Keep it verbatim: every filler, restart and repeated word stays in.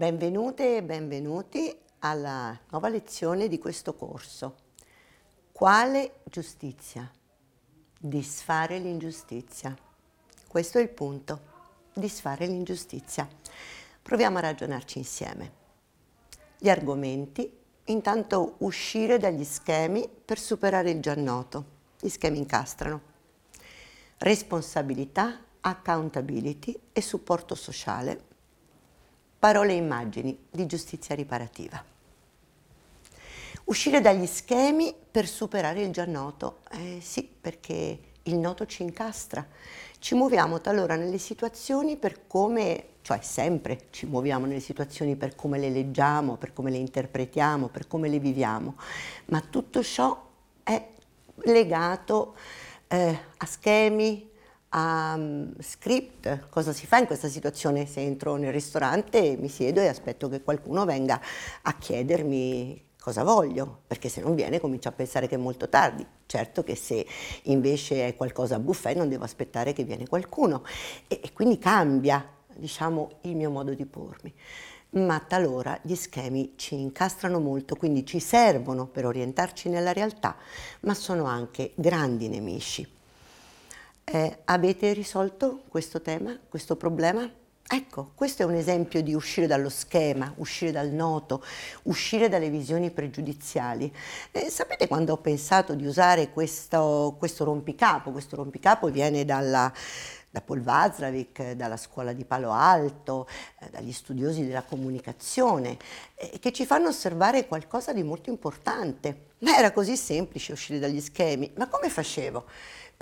Benvenute e benvenuti alla nuova lezione di questo corso. Quale giustizia? Disfare l'ingiustizia. Questo è il punto, disfare l'ingiustizia. Proviamo a ragionarci insieme. Gli argomenti, intanto uscire dagli schemi per superare il già noto. Gli schemi incastrano. Responsabilità, accountability e supporto sociale. Parole e immagini di giustizia riparativa. Uscire dagli schemi per superare il già noto. Eh sì, perché il noto ci incastra. Ci muoviamo talora nelle situazioni per come, cioè sempre ci muoviamo nelle situazioni per come le leggiamo, per come le interpretiamo, per come le viviamo, ma tutto ciò è legato eh, a schemi, a um, script. Cosa si fa in questa situazione? Se entro nel ristorante mi siedo e aspetto che qualcuno venga a chiedermi cosa voglio, perché se non viene comincio a pensare che è molto tardi. Certo che se invece è qualcosa a buffet non devo aspettare che viene qualcuno e, e quindi cambia, diciamo, il mio modo di pormi. Ma talora gli schemi ci incastrano molto, quindi ci servono per orientarci nella realtà, ma sono anche grandi nemici. Eh, avete risolto questo tema, questo problema? Ecco, questo è un esempio di uscire dallo schema, uscire dal noto, uscire dalle visioni pregiudiziali. Eh, sapete quando ho pensato di usare questo, questo rompicapo? Questo rompicapo viene dalla, da Paul Watzlawick, dalla scuola di Palo Alto, eh, dagli studiosi della comunicazione, eh, che ci fanno osservare qualcosa di molto importante. Ma era così semplice uscire dagli schemi, ma come facevo?